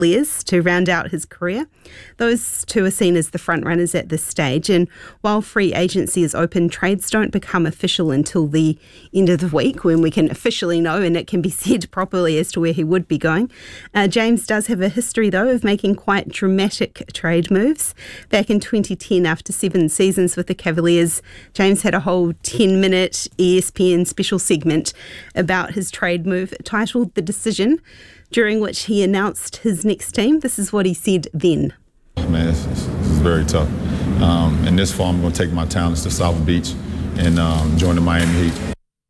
Cavaliers to round out his career. Those two are seen as the front runners at this stage, and while free agency is open, trades don't become official until the end of the week when we can officially know and it can be said properly as to where he would be going. James does have a history, though, of making quite dramatic trade moves. Back in 2010, after 7 seasons with the Cavaliers, James had a whole 10-minute ESPN special segment about his trade move titled The Decision, during which he announced his next team. This is what he said then. Man, this is very tough. In this fall, I'm going to take my talents to South Beach and join the Miami Heat.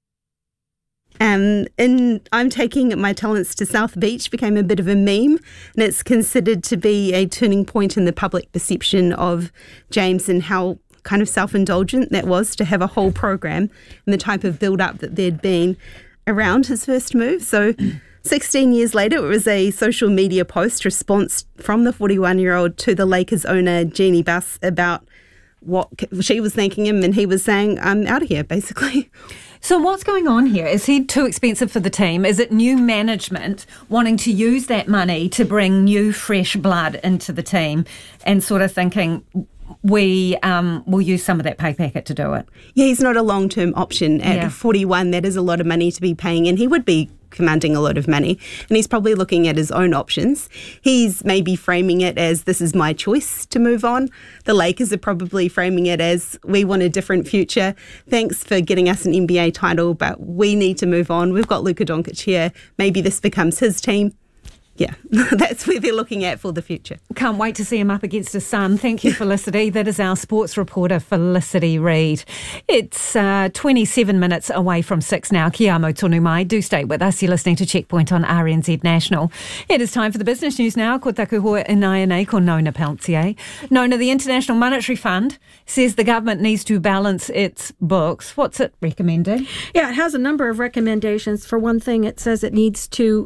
And I'm taking my talents to South Beach became a bit of a meme, and it's considered to be a turning point in the public perception of James and how kind of self-indulgent that was to have a whole program and the type of build-up that there'd been around his first move. So 16 years later, it was a social media post response from the 41-year-old to the Lakers owner, Jeannie Buss, about what she was thanking him, and he was saying, I'm out of here, basically. So what's going on here? Is he too expensive for the team? Is it new management wanting to use that money to bring new, fresh blood into the team and sort of thinking, we will use some of that pay packet to do it? Yeah, he's not a long-term option. At 41, that is a lot of money to be paying, and he would be commanding a lot of money, and he's probably looking at his own options. He's maybe framing it as, this is my choice to move on. The Lakers are probably framing it as, we want a different future. Thanks for getting us an NBA title, but we need to move on. We've got Luka Doncic here. Maybe this becomes his team. Yeah, that's where they're looking at for the future. Can't wait to see him up against his son. Thank you, Felicity. That is our sports reporter, Felicity Reid. It's 27 minutes away from 6 now. Kia amo tonu mai. Do stay with us. You're listening to Checkpoint on RNZ National. It is time for the business news now. Ko taku hoa inai nei ko Nona Peltier. Nona, the International Monetary Fund says the government needs to balance its books. What's it recommending? Yeah, it has a number of recommendations. For one thing, it says it needs to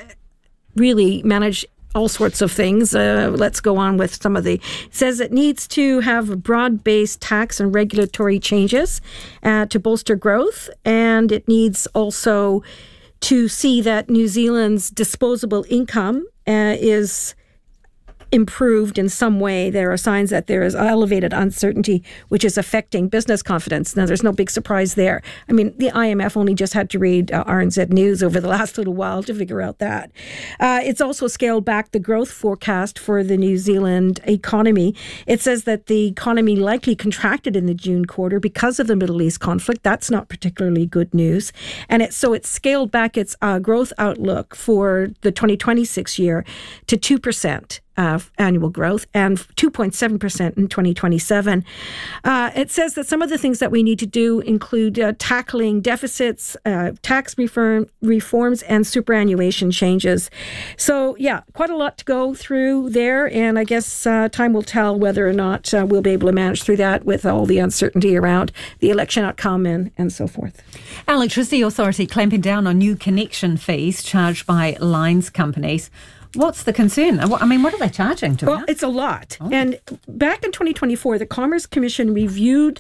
really manage all sorts of things. Let's go on with some of the... It says it needs to have broad-based tax and regulatory changes to bolster growth, and it needs also to see that New Zealand's disposable income is improved in some way. There are signs that there is elevated uncertainty, which is affecting business confidence. Now, there's no big surprise there. I mean, the IMF only just had to read RNZ News over the last little while to figure out that. It's also scaled back the growth forecast for the New Zealand economy. It says that the economy likely contracted in the June quarter because of the Middle East conflict. That's not particularly good news. And it's scaled back its growth outlook for the 2026 year to 2%. Annual growth and 2.7% in 2027. It says that some of the things that we need to do include tackling deficits, tax reforms, and superannuation changes. So, yeah, quite a lot to go through there, and I guess time will tell whether or not we'll be able to manage through that with all the uncertainty around the election outcome and so forth. Electricity Authority clamping down on new connection fees charged by lines companies. What's the concern? I mean, what are they charging to? Well, it's a lot. Oh. And back in 2024, the Commerce Commission reviewed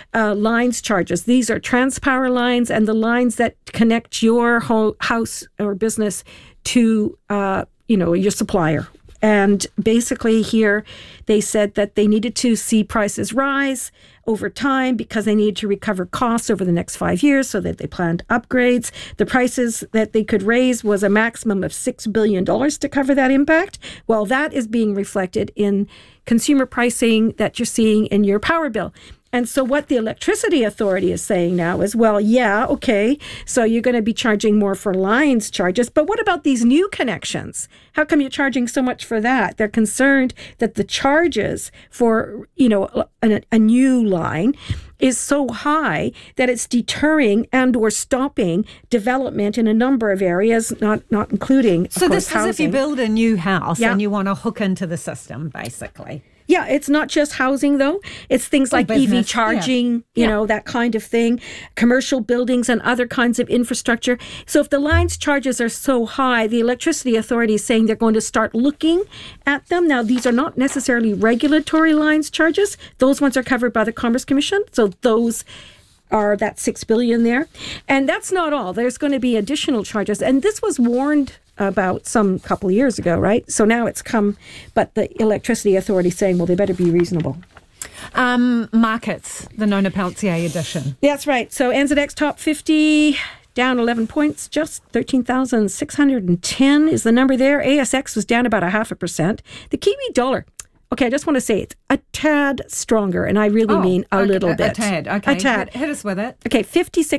lines charges. These are Transpower lines and the lines that connect your house or business to, your supplier. And basically here, they said that they needed to see prices rise over time because they needed to recover costs over the next 5 years so that they planned upgrades. The prices that they could raise was a maximum of $6 billion to cover that impact. Well, that is being reflected in consumer pricing that you're seeing in your power bill. And so what the Electricity Authority is saying now is, well, yeah, okay, so you're going to be charging more for lines charges, but what about these new connections? How come you're charging so much for that? They're concerned that the charges for, a new line is so high that it's deterring and or stopping development in a number of areas, not including, So this housing. is if you build a new house and you want to hook into the system, basically. Yeah, it's not just housing, though. It's things like business, EV charging, that kind of thing, commercial buildings and other kinds of infrastructure. So if the lines charges are so high, the Electricity Authority is saying they're going to start looking at them. Now, these are not necessarily regulatory lines charges. Those ones are covered by the Commerce Commission. So those are that $6 billion there. And that's not all. There's going to be additional charges. And this was warned about some couple of years ago, right? So now it's come, but the Electricity Authority is saying, well, they better be reasonable. Markets, the Nona Peltier edition. That's right. So NZX top 50 down 11 points, just 13,610 is the number there. ASX was down about 0.5%. The Kiwi dollar, okay, I just want to say it's a tad stronger, and I really mean a little bit. A tad, okay. A tad. Hit us with it. Okay,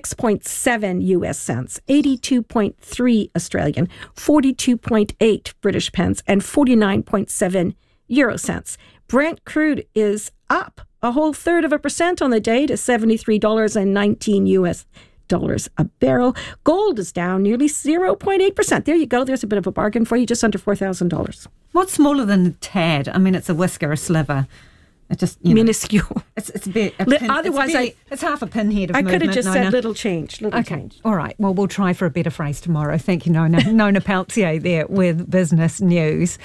56.7 US cents, 82.3 Australian, 42.8 British pence, and 49.7 euro cents. Brent crude is up a whole 1/3% on the day to $73.19 US dollars a barrel. Gold is down nearly 0.8%. There you go. There's a bit of a bargain for you, just under $4,000. What's smaller than a tad? I mean, it's a whisker, a sliver. It just minuscule. It's a bit. Otherwise, it's half a pinhead of movement. I could have just Nona. said little change. Okay, change. All right. Well, we'll try for a better phrase tomorrow. Thank you, Nona. Nona Peltier there with Business News.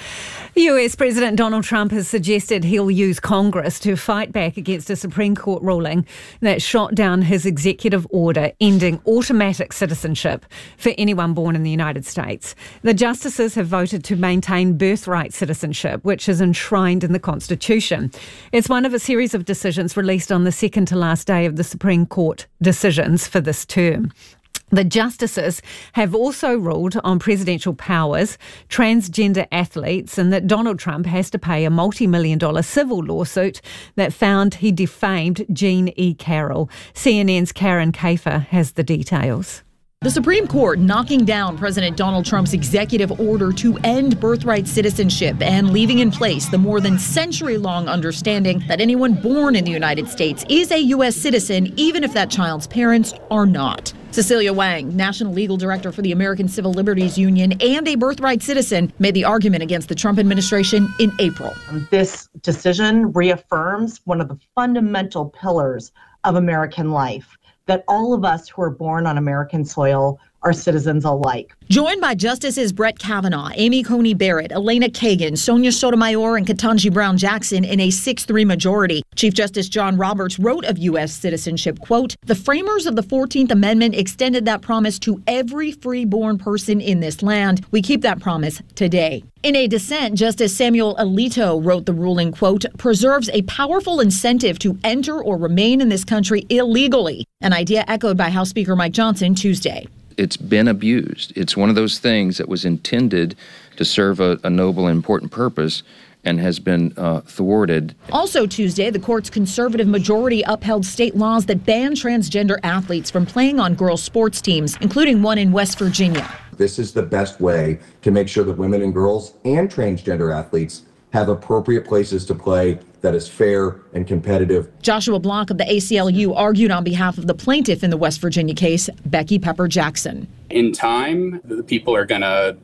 US President Donald Trump has suggested he'll use Congress to fight back against a Supreme Court ruling that shot down his executive order ending automatic citizenship for anyone born in the United States. The justices have voted to maintain birthright citizenship, which is enshrined in the Constitution. It's one of a series of decisions released on the second to last day of the Supreme Court decisions for this term. The justices have also ruled on presidential powers, transgender athletes, and that Donald Trump has to pay a multi-million-dollar civil lawsuit that found he defamed Jean E. Carroll. CNN's Karen Kafer has the details. The Supreme Court knocking down President Donald Trump's executive order to end birthright citizenship and leaving in place the more than century-long understanding that anyone born in the United States is a U.S. citizen, even if that child's parents are not. Cecilia Wang, National Legal Director for the American Civil Liberties Union and a birthright citizen, made the argument against the Trump administration in April. This decision reaffirms one of the fundamental pillars of American life, that all of us who are born on American soil are citizens alike. Joined by Justices Brett Kavanaugh, Amy Coney Barrett, Elena Kagan, Sonia Sotomayor, and Ketanji Brown Jackson in a 6-3 majority. Chief Justice John Roberts wrote of U.S. citizenship, quote, "The framers of the 14th Amendment extended that promise to every free-born person in this land. We keep that promise today." In a dissent, Justice Samuel Alito wrote the ruling, quote, "preserves a powerful incentive to enter or remain in this country illegally," an idea echoed by House Speaker Mike Johnson Tuesday. It's been abused. It's one of those things that was intended to serve a noble and important purpose and has been thwarted. Also Tuesday, the court's conservative majority upheld state laws that ban transgender athletes from playing on girls' sports teams, including one in West Virginia. This is the best way to make sure that women and girls and transgender athletes have appropriate places to play that is fair and competitive. Joshua Block of the ACLU argued on behalf of the plaintiff in the West Virginia case, Becky Pepper Jackson. In time, the people are going to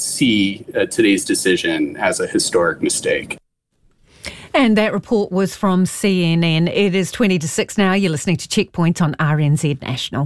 see today's decision as a historic mistake. And that report was from CNN. It is 20 to 6 now. You're listening to Checkpoint on RNZ National.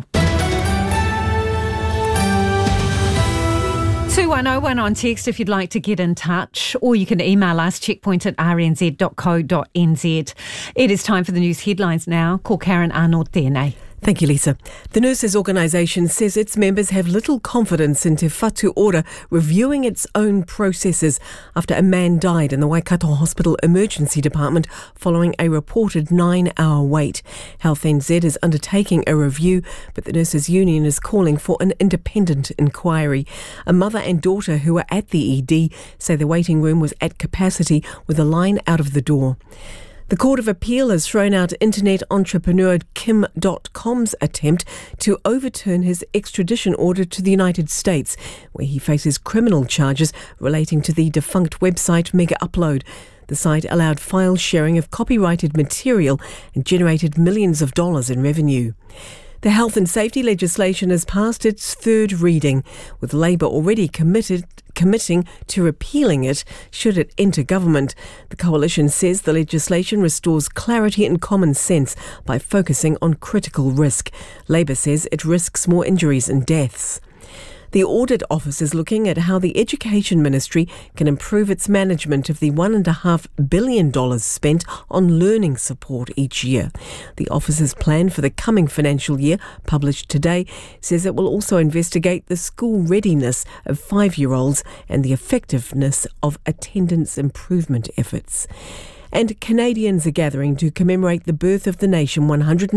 2101 on text if you'd like to get in touch, or you can email us checkpoint@rnz.co.nz. It is time for the news headlines now. Ko Karen Arnold tēnei. Thank you, Lisa. The Nurses Organisation says its members have little confidence in Te Whatu Ora reviewing its own processes after a man died in the Waikato Hospital Emergency Department following a reported 9-hour wait. Health NZ is undertaking a review, but the Nurses Union is calling for an independent inquiry. A mother and daughter who were at the ED say the waiting room was at capacity with a line out of the door. The Court of Appeal has thrown out internet entrepreneur Kim.com's attempt to overturn his extradition order to the United States, where he faces criminal charges relating to the defunct website Mega Upload. The site allowed file sharing of copyrighted material and generated millions of dollars in revenue. The health and safety legislation has passed its third reading, with Labour already committing to repealing it should it enter government. The coalition says the legislation restores clarity and common sense by focusing on critical risk. Labour says it risks more injuries and deaths. The Audit Office is looking at how the Education Ministry can improve its management of the $1.5 billion spent on learning support each year. The office's plan for the coming financial year, published today, says it will also investigate the school readiness of 5-year-olds and the effectiveness of attendance improvement efforts. And Canadians are gathering to commemorate the birth of the nation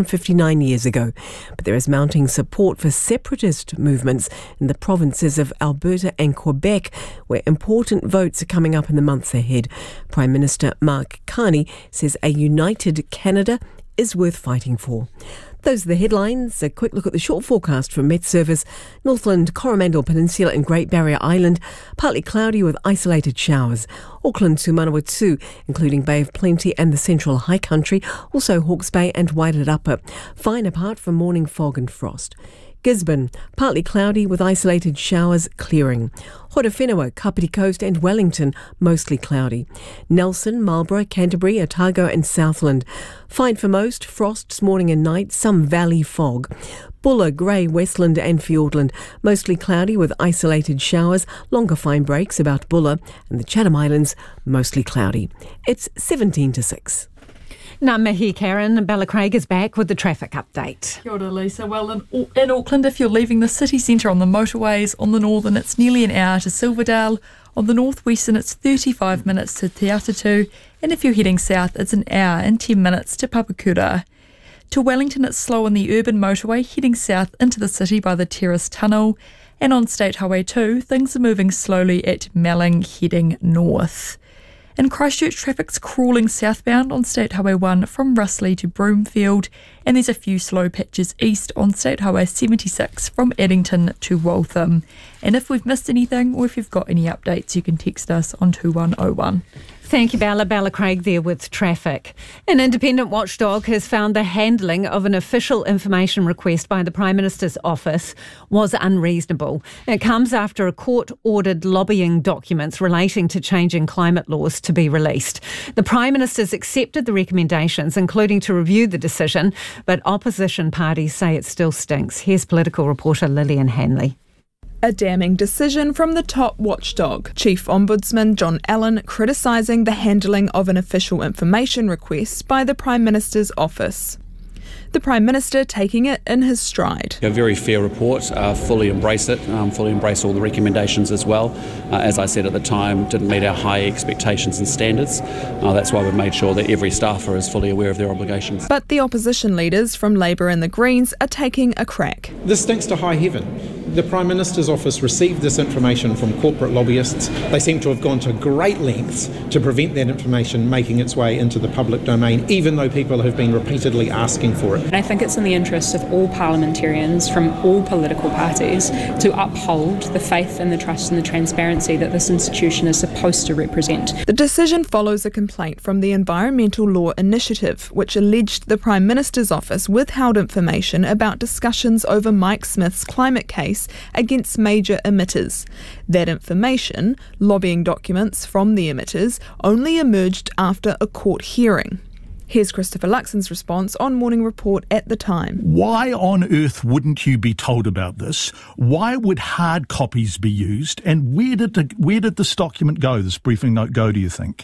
159 years ago. But there is mounting support for separatist movements in the provinces of Alberta and Quebec, where important votes are coming up in the months ahead. Prime Minister Mark Carney says a united Canada is worth fighting for. Those are the headlines. A quick look at the short forecast from Met Service. Northland, Coromandel Peninsula and Great Barrier Island, partly cloudy with isolated showers. Auckland to Manawatu, including Bay of Plenty and the Central High Country, also Hawke's Bay and Wairarapa. Fine apart from morning fog and frost. Gisborne, partly cloudy with isolated showers clearing. Horowhenua, Kapiti Coast and Wellington, mostly cloudy. Nelson, Marlborough, Canterbury, Otago and Southland. Fine for most, frosts morning and night, some valley fog. Buller, Grey, Westland and Fiordland, mostly cloudy with isolated showers, longer fine breaks about Buller, and the Chatham Islands, mostly cloudy. It's 17 to 6. Ngā mihi, Karen. Bella Craig is back with the traffic update. Kia ora, Lisa. Well, in Auckland, if you're leaving the city centre on the motorways, on the northern it's nearly an hour to Silverdale, on the northwestern it's 35 minutes to Te Atatu, and if you're heading south it's an hour and 10 minutes to Papakura. To Wellington it's slow on the urban motorway heading south into the city by the Terrace Tunnel, and on State Highway 2 things are moving slowly at Melling heading north. In Christchurch, traffic's crawling southbound on State Highway 1 from Russley to Broomfield, and there's a few slow patches east on State Highway 76 from Addington to Waltham. And if we've missed anything or if you've got any updates, you can text us on 2101. Thank you, Bella. Bella Craig there with traffic. An independent watchdog has found the handling of an official information request by the Prime Minister's office was unreasonable. It comes after a court-ordered lobbying documents relating to changing climate laws to be released. The Prime Minister's accepted the recommendations, including to review the decision, but opposition parties say it still stinks. Here's political reporter Lillian Hanley. A damning decision from the top watchdog, Chief Ombudsman John Allen, criticising the handling of an official information request by the Prime Minister's office. The Prime Minister taking it in his stride. A very fair report, fully embrace it, fully embrace all the recommendations as well. As I said at the time, didn't meet our high expectations and standards. That's why we've made sure that every staffer is fully aware of their obligations. But the opposition leaders from Labour and the Greens are taking a crack. This stinks to high heaven. The Prime Minister's office received this information from corporate lobbyists. They seem to have gone to great lengths to prevent that information making its way into the public domain, even though people have been repeatedly asking for it. And I think it's in the interests of all parliamentarians from all political parties to uphold the faith and the trust and the transparency that this institution is supposed to represent. The decision follows a complaint from the Environmental Law Initiative, which alleged the Prime Minister's office withheld information about discussions over Mike Smith's climate case against major emitters. That information, lobbying documents from the emitters, only emerged after a court hearing. Here's Christopher Luxon's response on Morning Report at the time. Why on earth wouldn't you be told about this? Why would hard copies be used? And where did this document go, this briefing note go, do you think?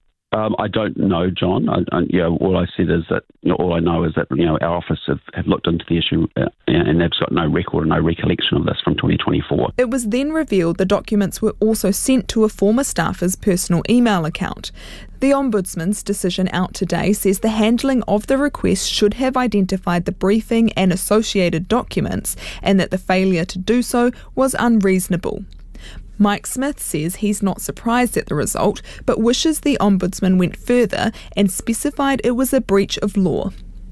I don't know, John. All I said is that, all I know is that, our office have looked into the issue and they've got no record or no recollection of this from 2024. It was then revealed the documents were also sent to a former staffer's personal email account. The Ombudsman's decision out today says the handling of the request should have identified the briefing and associated documents, and that the failure to do so was unreasonable. Mike Smith says he's not surprised at the result, but wishes the Ombudsman went further and specified it was a breach of law.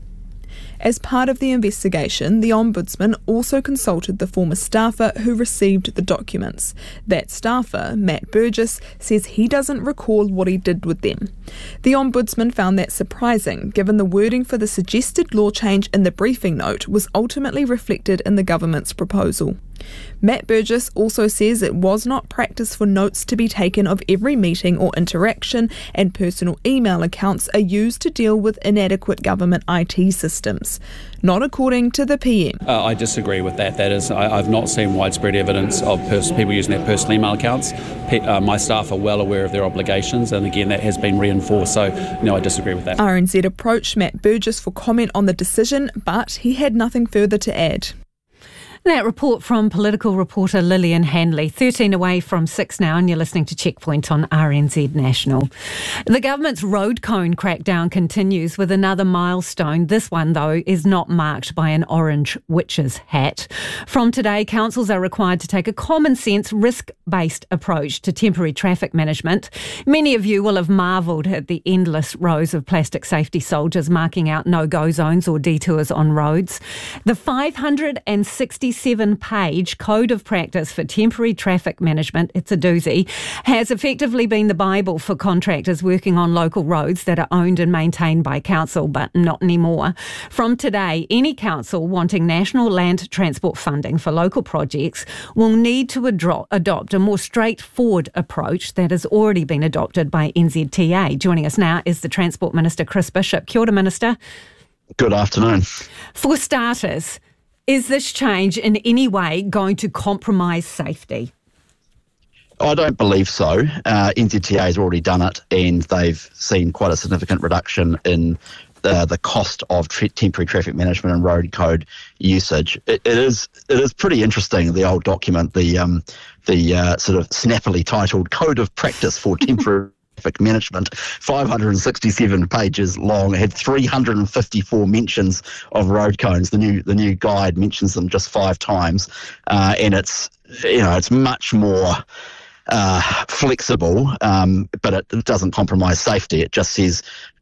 As part of the investigation, the Ombudsman also consulted the former staffer who received the documents. That staffer, Matt Burgess, says he doesn't recall what he did with them. The Ombudsman found that surprising, given the wording for the suggested law change in the briefing note was ultimately reflected in the government's proposal. Matt Burgess also says it was not practice for notes to be taken of every meeting or interaction, and personal email accounts are used to deal with inadequate government IT systems. not according to the PM. I disagree with that. That is, I've not seen widespread evidence of people using their personal email accounts. My staff are well aware of their obligations, and again, that has been reinforced. So, no, I disagree with that. RNZ approached Matt Burgess for comment on the decision, but he had nothing further to add. That report from political reporter Lillian Hanley. 13 away from 6 now, and you're listening to Checkpoint on RNZ National. The government's road cone crackdown continues with another milestone. This one, though, is not marked by an orange witch's hat. From today, councils are required to take a common sense, risk-based approach to temporary traffic management. Many of you will have marvelled at the endless rows of plastic safety soldiers marking out no-go zones or detours on roads. The 567-page Code of Practice for Temporary Traffic Management, it's a doozy, has effectively been the Bible for contractors working on local roads that are owned and maintained by council, but not anymore. From today, any council wanting national land transport funding for local projects will need to adopt a more straightforward approach that has already been adopted by NZTA. Joining us now is the Transport Minister, Chris Bishop. Kia ora, Minister. Good afternoon. For starters, is this change in any way going to compromise safety? I don't believe so. NZTA has already done it, and they've seen quite a significant reduction in the cost of temporary traffic management and road code usage. It is pretty interesting, the old document, the sort of snappily titled Code of Practice for Temporary Traffic Management, 567 pages long. It had 354 mentions of road cones. The new guide mentions them just 5 times, and it's much more flexible, but it doesn't compromise safety. It just says,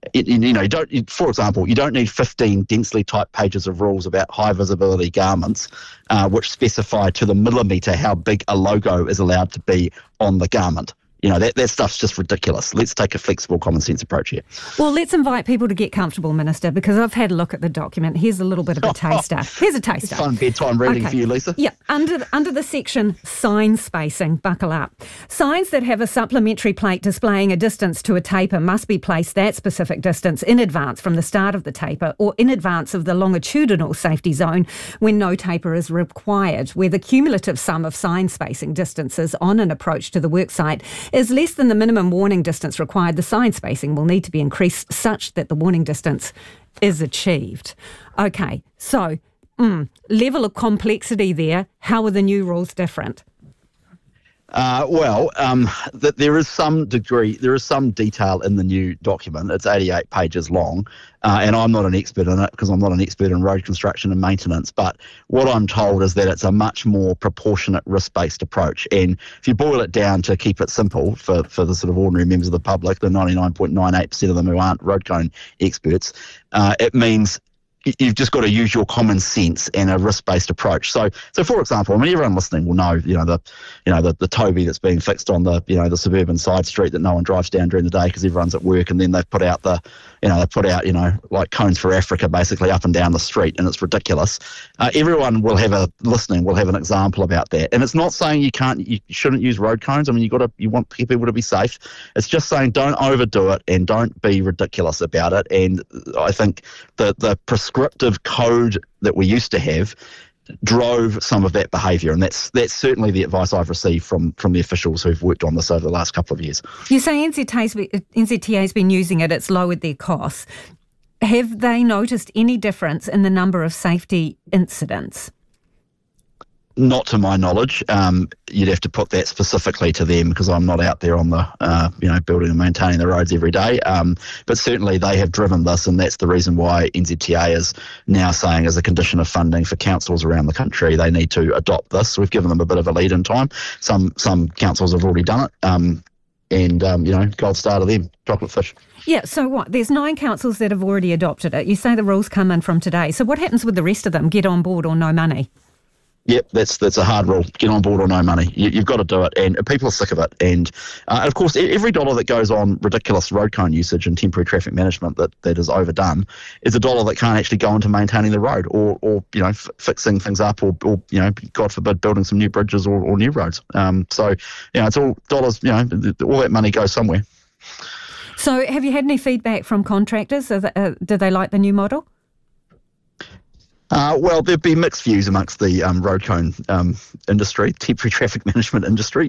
for example, you don't need 15 densely typed pages of rules about high visibility garments, which specify to the millimetre how big a logo is allowed to be on the garment. That stuff's just ridiculous. Let's take a flexible, common sense approach here. Well, let's invite people to get comfortable, Minister, because I've had a look at the document. Here's a little bit of a taster. Here's a taster. Fun bedtime reading for you, Lisa. Yeah, under the section sign spacing, buckle up. Signs that have a supplementary plate displaying a distance to a taper must be placed that specific distance in advance from the start of the taper or in advance of the longitudinal safety zone when no taper is required, where the cumulative sum of sign spacing distances on an approach to the worksite is less than the minimum warning distance required. The sign spacing will need to be increased such that the warning distance is achieved. Okay, so level of complexity there. How are the new rules different? There is some detail in the new document. It's 88 pages long, and I'm not an expert in it because I'm not an expert in road construction and maintenance, but what I'm told is that it's a much more proportionate risk-based approach. And if you boil it down to keep it simple for the sort of ordinary members of the public, the 99.98% of them who aren't road cone experts, it means you've just got to use your common sense and a risk-based approach. So for example, everyone listening will know, the Toby that's being fixed on the suburban side street that no one drives down during the day because everyone's at work, and then they've put out like cones for Africa basically up and down the street, and it's ridiculous. Everyone will have an example about that, and it's not saying you shouldn't use road cones. You want people to be safe. It's just saying don't overdo it and don't be ridiculous about it. And I think the prescriptive code that we used to have drove some of that behaviour, and that's certainly the advice I've received from the officials who've worked on this over the last couple of years. You say NZTA has been using it, it's lowered their costs. Have they noticed any difference in the number of safety incidents? Not to my knowledge. You'd have to put that specifically to them because I'm not out there on the, building and maintaining the roads every day. But certainly they have driven this, and that's the reason why NZTA is now saying as a condition of funding for councils around the country, they need to adopt this. We've given them a bit of a lead in time. Some councils have already done it. Gold star to them, chocolate fish. Yeah, so what? There's 9 councils that have already adopted it. You say the rules come in from today. So what happens with the rest of them? Get on board or no money? Yep, that's a hard rule. Get on board or no money. You've got to do it, and people are sick of it. And of course, every dollar that goes on ridiculous road cone usage and temporary traffic management that is overdone is a dollar that can't actually go into maintaining the road or fixing things up or God forbid building some new bridges or new roads. It's all dollars. All that money goes somewhere. So, have you had any feedback from contractors? Do they like the new model? Well, there'd be mixed views amongst the road cone industry, temporary traffic management industry.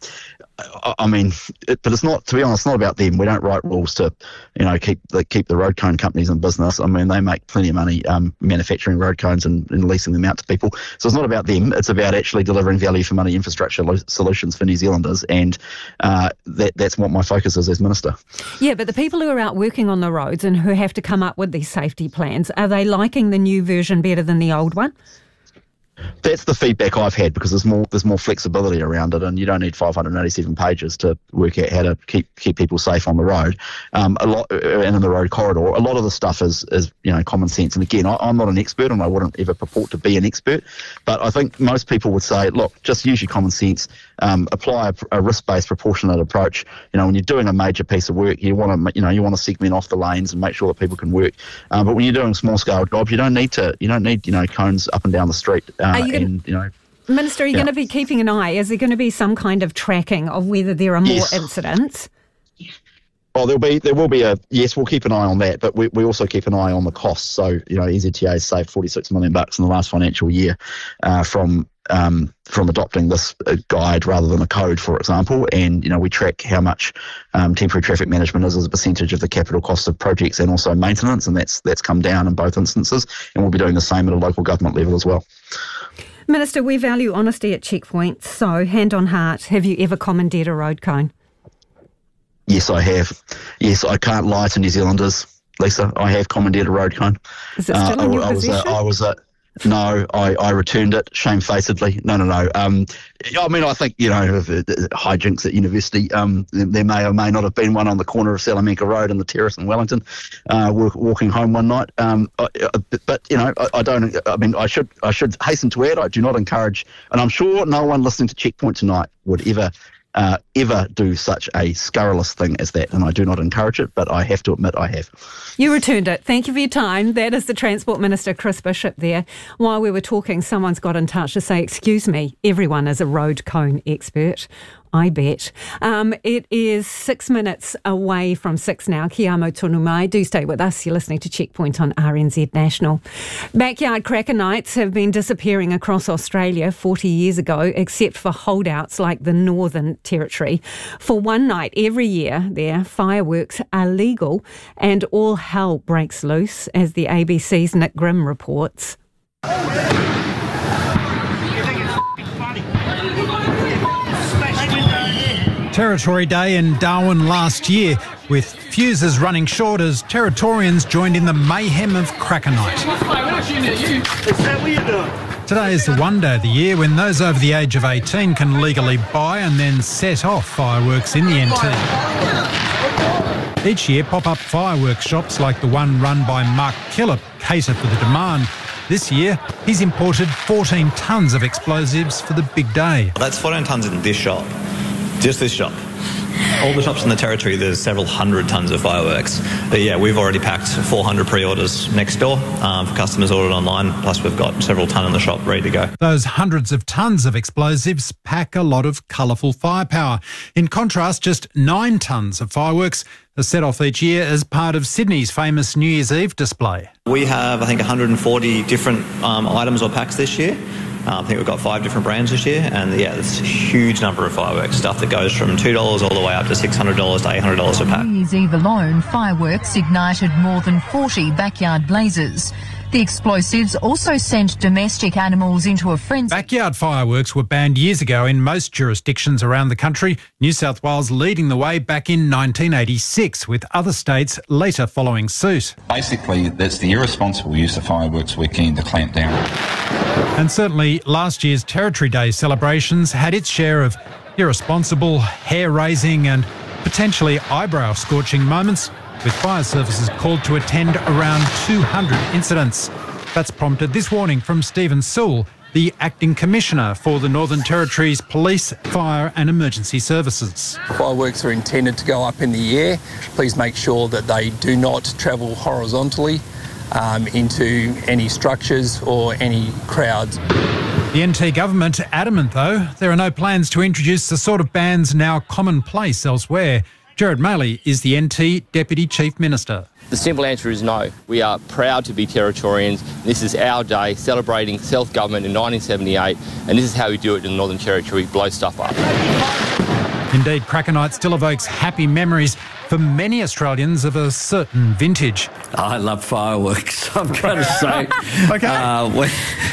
I mean, but it's not, to be honest, it's not about them. We don't write rules to, keep the road cone companies in business. I mean, they make plenty of money manufacturing road cones and leasing them out to people. So it's not about them. It's about actually delivering value for money infrastructure solutions for New Zealanders, and that's what my focus is as Minister. Yeah, but the people who are out working on the roads and who have to come up with these safety plans, are they liking the new version better than the old one? That's the feedback I've had, because there's more flexibility around it, and you don't need 587 pages to work out how to keep people safe on the road. A lot and in the road corridor. A lot of the stuff is common sense. And again, I'm not an expert, and I wouldn't ever purport to be an expert. But I think most people would say, look, just use your common sense. Apply a risk-based, proportionate approach. When you're doing a major piece of work, you want to segment off the lanes and make sure that people can work. But when you're doing small-scale jobs, you don't need cones up and down the street. Minister, are you going to be keeping an eye? Is there going to be some kind of tracking of whether there are more incidents? Oh, there will be yes, we'll keep an eye on that, but we also keep an eye on the costs. So, NZTA saved $46 million in the last financial year from adopting this guide rather than a code, for example. And, we track how much temporary traffic management is as a percentage of the capital cost of projects and also maintenance, and that's come down in both instances. And we'll be doing the same at a local government level as well. Minister, we value honesty at Checkpoint, so hand on heart, have you ever commandeered a road cone? Yes, I have. Yes, I can't lie to New Zealanders, Lisa. I have commandeered a road cone. Is it still in your possession? No, I returned it shamefacedly. No. I mean, I think, hijinks at university, there may or may not have been one on the corner of Salamanca Road and the Terrace in Wellington, walking home one night. But I don't, I mean, I should hasten to add, I do not encourage, and I'm sure no one listening to Checkpoint tonight would ever do such a scurrilous thing as that, and I do not encourage it, but I have to admit I have. You returned it. Thank you for your time. That is the Transport Minister, Chris Bishop, there. While we were talking, someone's got in touch to say, excuse me, everyone is a road cone expert. I bet. It is 6 minutes away from 6 now. Kia amo tonu mai. Do stay with us. You're listening to Checkpoint on RNZ National. Backyard cracker nights have been disappearing across Australia 40 years ago, except for holdouts like the Northern Territory. For one night every year there, fireworks are legal and all hell breaks loose, as the ABC's Nick Grimm reports. Territory Day in Darwin last year, with fuses running short as Territorians joined in the mayhem of Cracker Night. Today is the one day of the year when those over the age of 18 can legally buy and then set off fireworks in the NT. Each year, pop-up fireworks shops like the one run by Mark Killip cater for the demand. This year, he's imported 14 tonnes of explosives for the big day. That's 14 tonnes in this shop. Just this shop. All the shops in the Territory, there's several hundred tonnes of fireworks. But yeah, we've already packed 400 pre-orders next door for customers ordered online, plus we've got several tonne in the shop ready to go. Those hundreds of tonnes of explosives pack a lot of colourful firepower. In contrast, just 9 tonnes of fireworks are set off each year as part of Sydney's famous New Year's Eve display. We have, I think, 140 different items or packs this year. I think we've got 5 different brands this year, and yeah, there's a huge number of fireworks, stuff that goes from $2 all the way up to $600 to $800 a pack. New Year's Eve alone, fireworks ignited more than 40 backyard blazes. The explosives also sent domestic animals into a frenzy. Backyard fireworks were banned years ago in most jurisdictions around the country, New South Wales leading the way back in 1986, with other states later following suit. Basically, that's the irresponsible use of fireworks we're keen to clamp down on. And certainly last year's Territory Day celebrations had its share of irresponsible, hair-raising and potentially eyebrow-scorching moments, with fire services called to attend around 200 incidents. That's prompted this warning from Stephen Sewell, the Acting Commissioner for the Northern Territory's Police, Fire and Emergency Services. Fireworks are intended to go up in the air. Please make sure that they do not travel horizontally into any structures or any crowds. The NT government adamant, though, there are no plans to introduce the sort of bans now commonplace elsewhere. Gerard Maley is the NT Deputy Chief Minister. The simple answer is no. We are proud to be Territorians. This is our day, celebrating self-government in 1978, and this is how we do it in the Northern Territory, blow stuff up. Indeed, Cracker Night still evokes happy memories for many Australians of a certain vintage. I love fireworks, I'm going to say. Okay.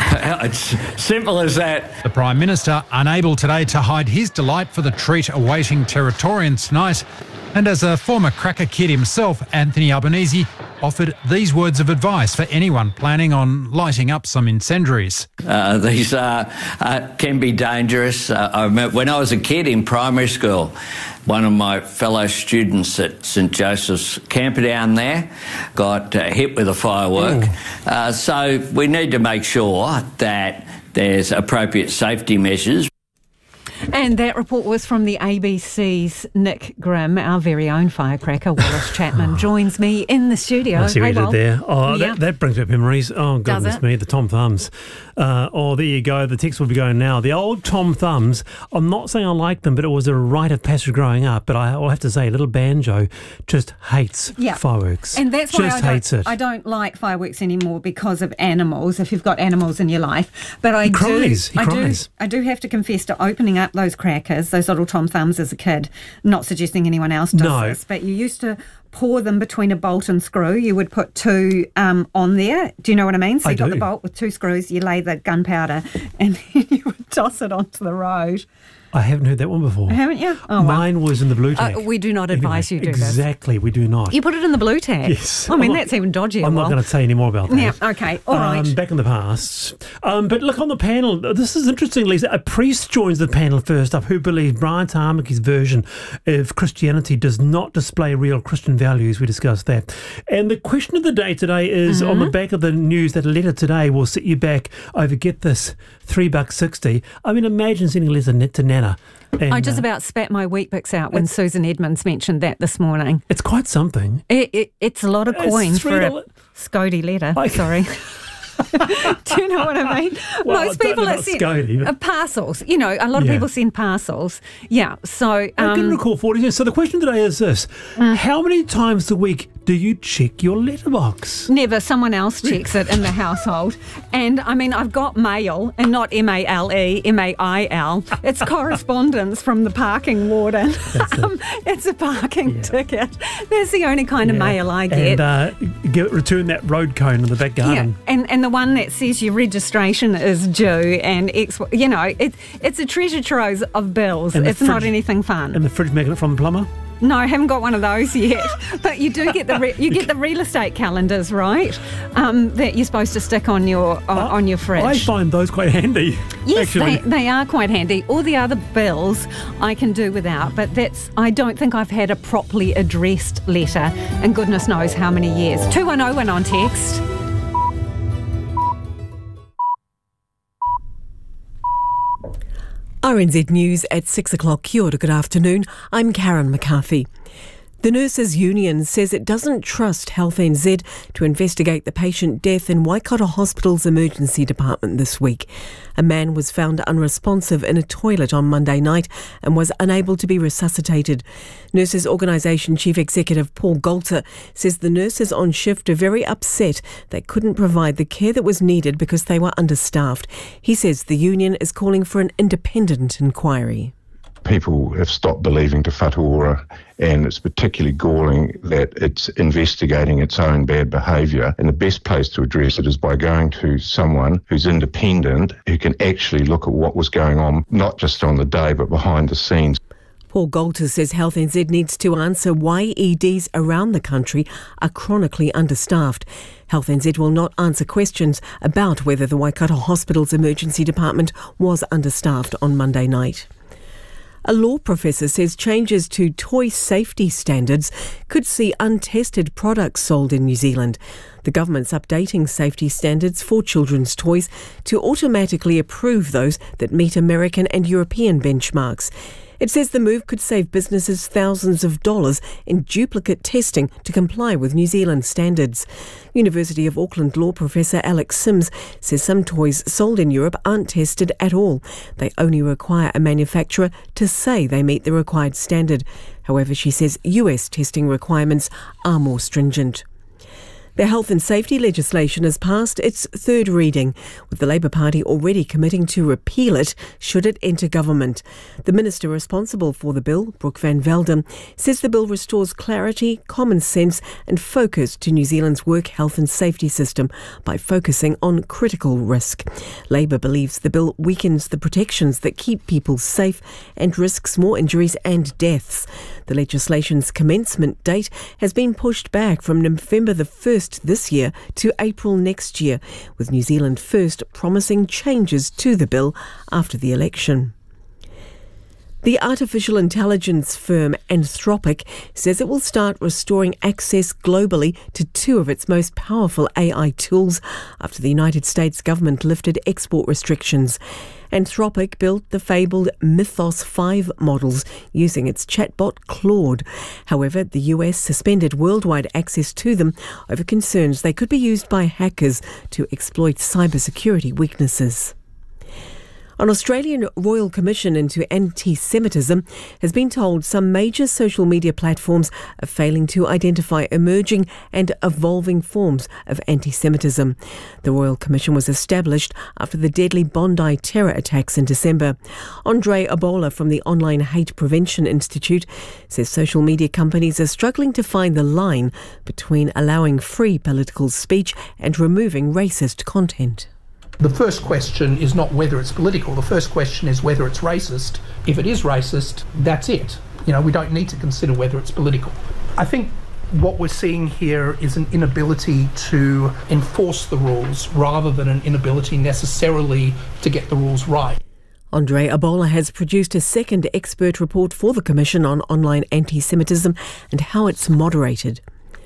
It's simple as that. The Prime Minister unable today to hide his delight for the treat awaiting Territorians tonight. And as a former cracker kid himself, Anthony Albanese offered these words of advice for anyone planning on lighting up some incendiaries. These can be dangerous. I remember when I was a kid in primary school, one of my fellow students at St Joseph's Camperdown there got hit with a firework. So we need to make sure that there's appropriate safety measures. And that report was from the ABC's Nick Grimm. Our very own firecracker, Wallace Chapman, joins me in the studio. I see what you did there. Oh, Yeah. that brings back memories. Oh, goodness me, the Tom Thumbs. There you go. The text will be going now. The old Tom Thumbs, I'm not saying I like them, but it was a rite of passage growing up. But I'll have to say, little Banjo just hates fireworks. And that's why hates it. I don't like fireworks anymore because of animals, if you've got animals in your life. But I cries. I do have to confess to opening up those crackers, those little Tom Thumbs as a kid, not suggesting anyone else does this, but you used to pour them between a bolt and screw. You would put two on there. Do you know what I mean? So you got the bolt with two screws, you lay the gunpowder, and then you would toss it onto the road. I haven't heard that one before. Haven't you? Oh, Mine was in the blue tag. We do not advise you do this. Exactly, we do not. You put it in the blue tag? Yes. I mean, that's even dodgier. I'm not going to say any more about that. Yeah, okay, all right. Back in the past. But look, on the panel, this is interesting, Lisa. A priest joins the panel first up who believes Brian Tamaki's version of Christianity does not display real Christian values. We discussed that. And the question of the day today is, on the back of the news, that a letter today will set you back over, get this, $3.60. I mean, imagine sending a letter to Nana. And, I just about spat my Weet-Bix out when Susan Edmonds mentioned that this morning. It's quite something. It's a lot of coin for a Scody letter. Sorry. Do you know what I mean? Well, most people that send parcels. You know, a lot of people send parcels. Yeah, so... I can recall 40. So the question today is this. How many times a week do you check your letterbox? Never. Someone else checks it in the household. And, I mean, I've got mail, and not M-A-L-E, M-A-I-L. It's correspondence from the parking warden. It's a parking ticket. That's the only kind of mail I get. And return that road cone in the back garden. Yeah, and the one that says your registration is due, and it's a treasure trove of bills. It's not anything fun. And the fridge magnet from the plumber? No, I haven't got one of those yet. But you do get the real estate calendars, right? That you're supposed to stick on your fridge. I find those quite handy. Yes, actually. they are quite handy. All the other bills I can do without, but I don't think I've had a properly addressed letter in goodness knows how many years. 2101 on text. RNZ News at 6 o'clock. Kia ora, good afternoon. I'm Karen McCarthy. The Nurses Union says it doesn't trust Health NZ to investigate the patient death in Waikato Hospital's emergency department this week. A man was found unresponsive in a toilet on Monday night and was unable to be resuscitated. Nurses Organisation Chief Executive Paul Golter says the nurses on shift are very upset they couldn't provide the care that was needed because they were understaffed. He says the union is calling for an independent inquiry. People have stopped believing Te Whatu Ora, and it's particularly galling that it's investigating its own bad behaviour. And the best place to address it is by going to someone who's independent, who can actually look at what was going on, not just on the day, but behind the scenes. Paul Golter says Health NZ needs to answer why EDs around the country are chronically understaffed. Health NZ will not answer questions about whether the Waikato Hospital's emergency department was understaffed on Monday night. A law professor says changes to toy safety standards could see untested products sold in New Zealand. The government's updating safety standards for children's toys to automatically approve those that meet American and European benchmarks. It says the move could save businesses thousands of dollars in duplicate testing to comply with New Zealand standards. University of Auckland law professor Alex Sims says some toys sold in Europe aren't tested at all. They only require a manufacturer to say they meet the required standard. However, she says US testing requirements are more stringent. The health and safety legislation has passed its third reading, with the Labour Party already committing to repeal it should it enter government. The minister responsible for the bill, Brooke Van Velden, says the bill restores clarity, common sense and focus to New Zealand's work health and safety system by focusing on critical risk. Labour believes the bill weakens the protections that keep people safe and risks more injuries and deaths. The legislation's commencement date has been pushed back from November the 1st this year to April next year, with New Zealand First promising changes to the bill after the election. The artificial intelligence firm Anthropic says it will start restoring access globally to two of its most powerful AI tools after the United States government lifted export restrictions. Anthropic built the fabled Mythos 5 models using its chatbot Claude. However, the US suspended worldwide access to them over concerns they could be used by hackers to exploit cybersecurity weaknesses. An Australian Royal Commission into Anti-Semitism has been told some major social media platforms are failing to identify emerging and evolving forms of anti-Semitism. The Royal Commission was established after the deadly Bondi terror attacks in December. Andre Abola from the Online Hate Prevention Institute says social media companies are struggling to find the line between allowing free political speech and removing racist content. The first question is not whether it's political. The first question is whether it's racist. If it is racist, that's it. We don't need to consider whether it's political. I think what we're seeing here is an inability to enforce the rules rather than an inability necessarily to get the rules right. Andre Abola has produced a second expert report for the Commission on online anti-Semitism and how it's moderated.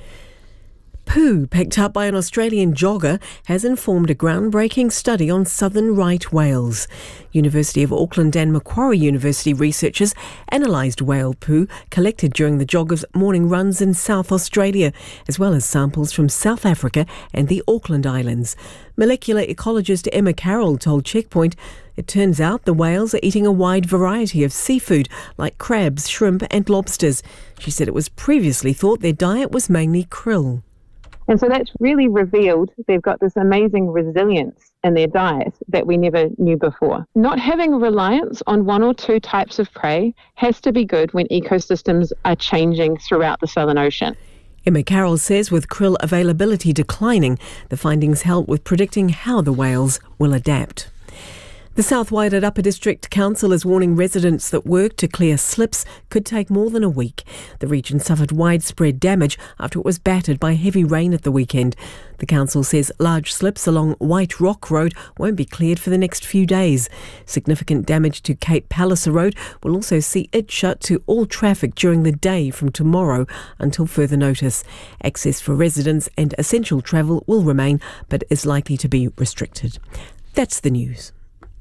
Poo picked up by an Australian jogger has informed a groundbreaking study on southern right whales. University of Auckland and Macquarie University researchers analysed whale poo collected during the jogger's morning runs in South Australia, as well as samples from South Africa and the Auckland Islands. Molecular ecologist Emma Carroll told Checkpoint it turns out the whales are eating a wide variety of seafood like crabs, shrimp and lobsters. She said it was previously thought their diet was mainly krill. And so that's really revealed they've got this amazing resilience in their diet that we never knew before. Not having reliance on one or two types of prey has to be good when ecosystems are changing throughout the Southern Ocean. Emma Carroll says with krill availability declining, the findings help with predicting how the whales will adapt. The South Wairarapa Upper District Council is warning residents that work to clear slips could take more than a week. The region suffered widespread damage after it was battered by heavy rain at the weekend. The council says large slips along White Rock Road won't be cleared for the next few days. Significant damage to Cape Palliser Road will also see it shut to all traffic during the day from tomorrow until further notice. Access for residents and essential travel will remain, but is likely to be restricted. That's the news.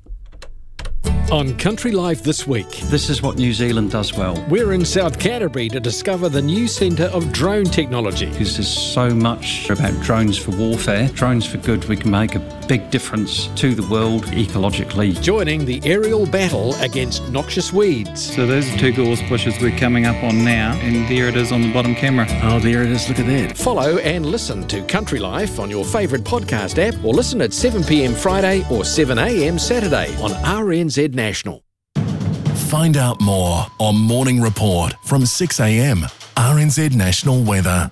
On Country Life this week. This is what New Zealand does well. We're in South Canterbury to discover the new centre of drone technology. Because there's so much about drones for warfare, drones for good. We can make a big difference to the world ecologically. Joining the aerial battle against noxious weeds. So those are two gorse bushes we're coming up on now, and there it is on the bottom camera. Oh, there it is. Look at that. Follow and listen to Country Life on your favourite podcast app, or listen at 7 p.m. Friday or 7 a.m. Saturday on RNZ National. Find out more on Morning Report from 6 a.m. RNZ National Weather.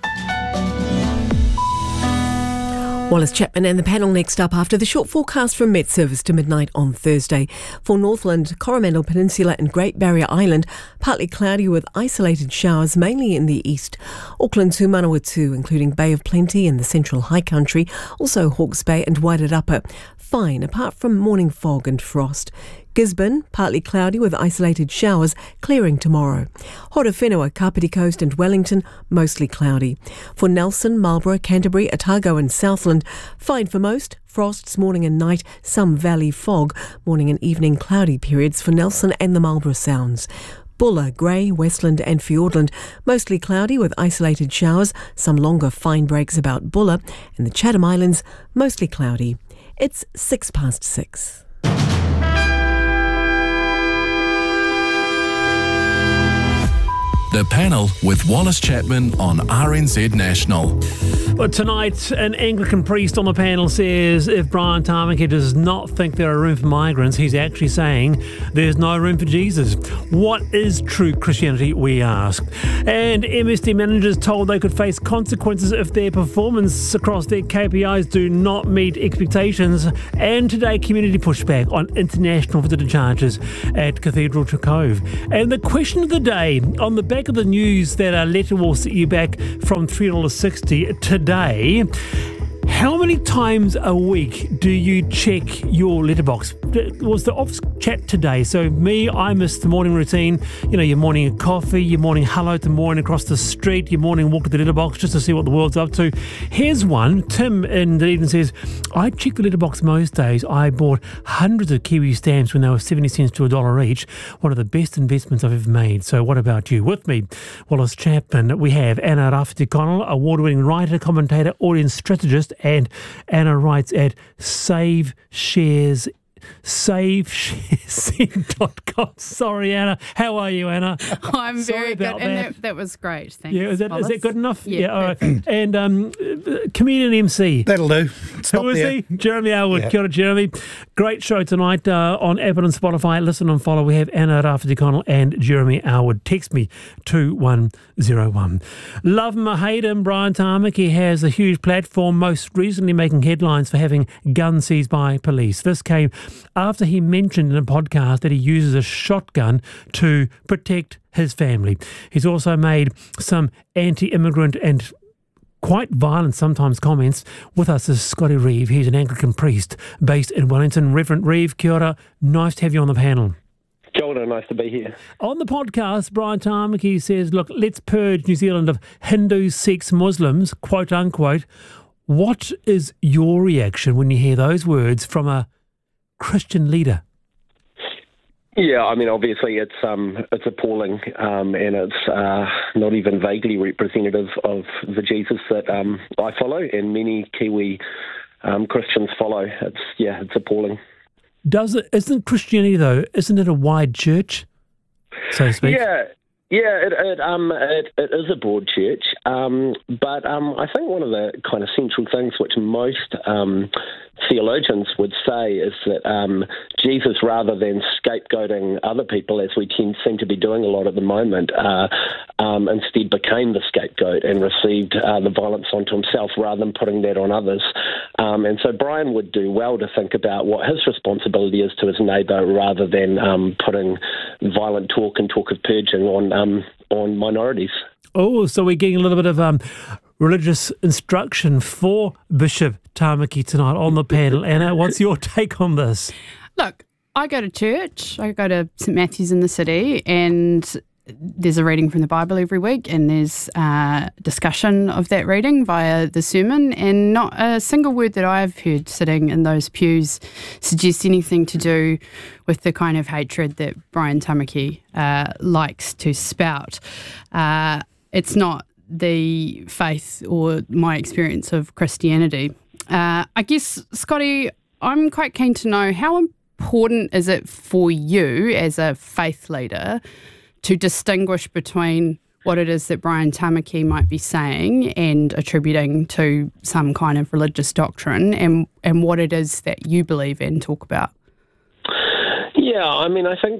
Wallace Chapman and the panel next up after the short forecast from Met Service to midnight on Thursday. For Northland, Coromandel Peninsula and Great Barrier Island, partly cloudy with isolated showers mainly in the east. Auckland to Manawatu, including Bay of Plenty and the central high country, also Hawke's Bay and Wairarapa. Fine, apart from morning fog and frost. Gisborne, partly cloudy with isolated showers, clearing tomorrow. Horowhenua, Kapiti Coast and Wellington, mostly cloudy. For Nelson, Marlborough, Canterbury, Otago and Southland, fine for most. Frosts morning and night, some valley fog. Morning and evening cloudy periods for Nelson and the Marlborough Sounds. Bulla, Grey, Westland and Fiordland, mostly cloudy with isolated showers, some longer fine breaks about Bulla, and the Chatham Islands, mostly cloudy. It's 6:06. The Panel with Wallace Chapman on RNZ National. Well, tonight, an Anglican priest on the panel says if Brian Tamaki does not think there are room for migrants, he's actually saying there's no room for Jesus. What is true Christianity, we ask? And MSD managers told they could face consequences if their performance across their KPIs do not meet expectations. And today, community pushback on international visitor charges at Cathedral Cove. And the question of the day, on the back of the news that a letter will set you back from $3.60 today, how many times a week do you check your letterbox? It was the office chat today. So me, I miss the morning routine. You know, your morning coffee, your morning hello to morning across the street, your morning walk at the letterbox just to see what the world's up to. Here's one. Tim in Dunedin says, I check the letterbox most days. I bought hundreds of Kiwi stamps when they were 70 cents to $1 each. One of the best investments I've ever made. So what about you? With me, Wallace Chapman, we have Anna Rafferty-Connell, award-winning writer, commentator, audience strategist, and Anna writes at SaveShares.com. Sorry, Anna. How are you, Anna? I'm very good. And that was great. Thanks. Yeah, is that good enough? Yeah, all right. And comedian MC. That'll do. Stop Who is there. he? Jeremy Elwood. Yeah. Kia ora, Jeremy. Great show tonight on Apple and Spotify. Listen and follow. We have Anna Rafferty-Connell and Jeremy Elwood. Text me 2101. Love him or hate him, Brian Tamaki has a huge platform, most recently making headlines for having guns seized by police. This came after he mentioned in a podcast that he uses a shotgun to protect his family. He's also made some anti-immigrant and quite violent sometimes comments. With us is Scotty Reeve. He's an Anglican priest based in Wellington. Reverend Reeve, kia ora. Nice to have you on the panel. Kia ora, nice to be here. On the podcast, Brian Tamaki says, look, let's purge New Zealand of Hindus, Sikhs, Muslims, quote unquote. What is your reaction when you hear those words from a Christian leader? Yeah, I mean, obviously it's appalling, and it's not even vaguely representative of the Jesus that I follow and many Kiwi Christians follow. It's appalling. Isn't Christianity though? Isn't it a wide church, so to speak? Yeah, it is a broad church, but I think one of the kind of central things which most theologians would say is that Jesus, rather than scapegoating other people, as we seem to be doing a lot at the moment, instead became the scapegoat and received the violence onto himself rather than putting that on others. And so Brian would do well to think about what his responsibility is to his neighbour rather than putting violent talk and talk of purging on minorities. Oh, so we're getting a little bit of religious instruction for Bishop Tamaki tonight on the panel. Anna, what's your take on this? Look, I go to church. I go to St Matthew's in the city, and there's a reading from the Bible every week, and there's discussion of that reading via the sermon, and not a single word that I've heard sitting in those pews suggests anything to do with the kind of hatred that Brian Tamaki likes to spout. It's not the faith or my experience of Christianity. I guess, Scotty, I'm quite keen to know, how important is it for you as a faith leader to distinguish between what it is that Brian Tamaki might be saying and attributing to some kind of religious doctrine, and what it is that you believe in, talk about? Yeah, I mean, I think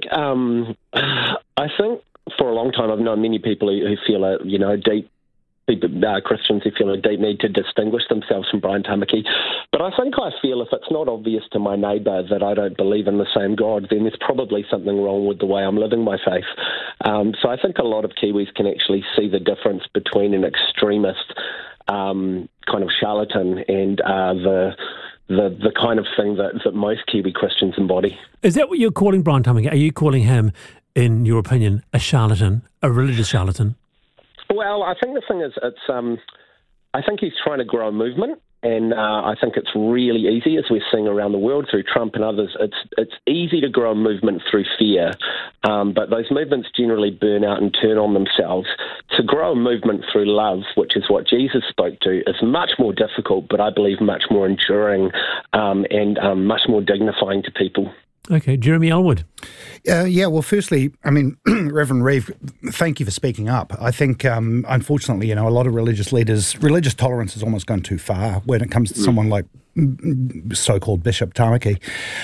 for a long time I've known many people who feel Christians who feel a deep need to distinguish themselves from Brian Tamaki. But I feel if it's not obvious to my neighbour that I don't believe in the same God, then there's probably something wrong with the way I'm living my faith. So I think a lot of Kiwis can actually see the difference between an extremist kind of charlatan and the kind of thing that most Kiwi Christians embody. Is that what you're calling Brian Tamaki? Are you calling him, in your opinion, a charlatan, a religious charlatan? Well, I think the thing is, I think he's trying to grow a movement, and I think it's really easy, as we're seeing around the world through Trump and others. It's easy to grow a movement through fear, but those movements generally burn out and turn on themselves. To grow a movement through love, which is what Jesus spoke to, is much more difficult, but I believe much more enduring and much more dignifying to people. Okay, Jeremy Elwood. Well, firstly, I mean, Reverend Reeve, thank you for speaking up. I think, unfortunately, a lot of religious leaders, religious tolerance has almost gone too far when it comes to someone like so-called Bishop Tamaki.